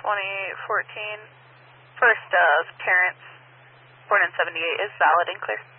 2014, first of parents born in 78 is valid and clear.